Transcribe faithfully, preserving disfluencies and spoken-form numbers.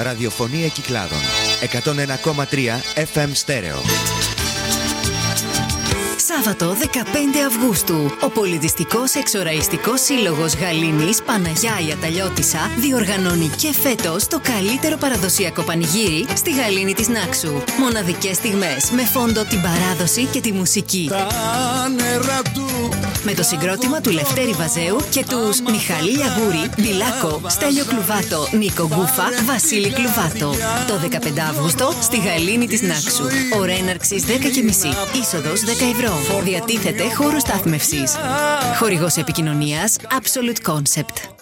Ραδιοφωνία Κυκλάδων. εκατόν ένα κόμμα τρία εφ εμ στέρεο. Σάββατο δεκαπέντε Αυγούστου, ο Πολιτιστικός Εξοραϊστικός Σύλλογος Γαλήνης Παναγιά η Αταλιώτισσα διοργανώνει και φέτος το καλύτερο παραδοσιακό πανηγύρι στη Γαλήνη της Νάξου. Μοναδικές στιγμές με φόντο την παράδοση και τη μουσική. Με το συγκρότημα του Λευτέρη Βαζέου και τους Μιχαλή Λιαγούρη, Μπιλάκο, Στέλιο Κλουβάτο, Νίκο Γκούφα, Βασίλη Κλουβάτο. Το δεκαπέντε Αυγούστου στη Γαλήνη της Νάξου. Ώρα έναρξης δέκα και μισή. Είσοδος δέκα ευρώ. Διατίθεται χώρο στάθμευσης. Χορηγός επικοινωνίας Absolute Concept.